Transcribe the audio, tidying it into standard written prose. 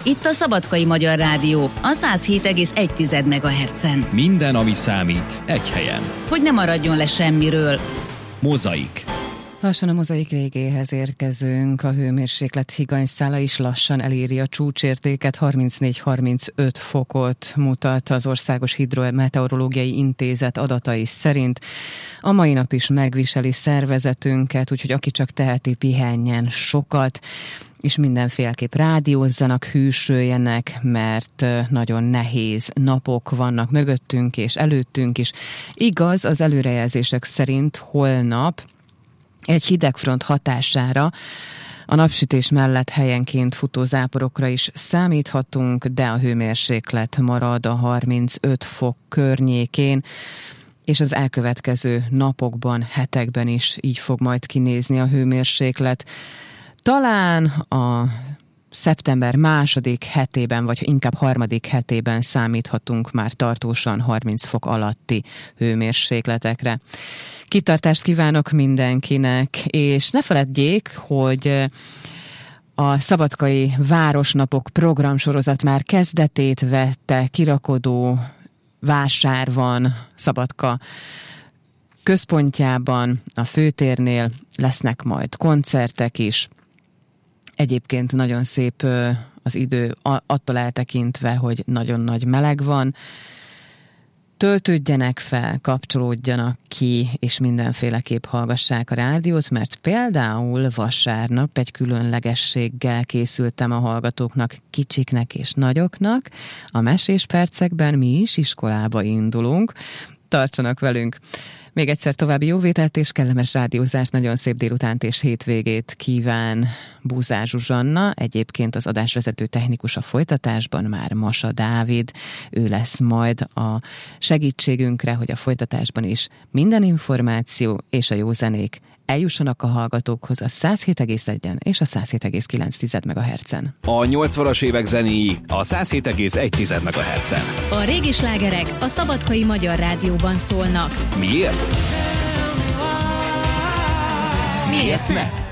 Itt a Szabadkai Magyar Rádió, a 107,1 MHz-en. Minden, ami számít, egy helyen. Hogy ne maradjon le semmiről. Mozaik. Lassan a mozaik végéhez érkezünk, a hőmérséklet higanyszála is lassan eléri a csúcsértéket, 34-35 fokot mutat az Országos Hidrometeorológiai Intézet adatai szerint. A mai nap is megviseli szervezetünket, úgyhogy aki csak teheti, pihenjen sokat, és mindenféleképp rádiózzanak, hűsöljenek, mert nagyon nehéz napok vannak mögöttünk és előttünk is. Igaz, az előrejelzések szerint holnap egy hidegfront hatására a napsütés mellett helyenként futó záporokra is számíthatunk, de a hőmérséklet marad a 35 fok környékén, és az elkövetkező napokban, hetekben is így fog majd kinézni a hőmérséklet. Talán a szeptember második hetében, vagy inkább harmadik hetében számíthatunk már tartósan 30 fok alatti hőmérsékletekre. Kitartást kívánok mindenkinek, és ne feledjék, hogy a Szabadkai Városnapok programsorozat már kezdetét vette, kirakodó vásár van Szabadka központjában, a főtérnél, lesznek majd koncertek is. Egyébként nagyon szép az idő, attól eltekintve, hogy nagyon nagy meleg van. Töltődjenek fel, kapcsolódjanak ki, és mindenféleképp hallgassák a rádiót, mert például vasárnap egy különlegességgel készültem a hallgatóknak, kicsiknek és nagyoknak. A Mesés percekben mi is iskolába indulunk. Tartsanak velünk! Még egyszer további jó vételt és kellemes rádiózást, nagyon szép délutánt és hétvégét kíván Búzár Zsuzsanna, egyébként az adásvezető technikus a folytatásban már Masa Dávid, ő lesz majd a segítségünkre, hogy a folytatásban is minden információ és a jó zenék eljussanak a hallgatókhoz a 107,1-en és a 107,9 MHz-en. A 80-as évek zenéi a 107,1 MHz-en. A régi slágerek a Szabadkai Magyar Rádióban szólnak. Miért? Miért ne?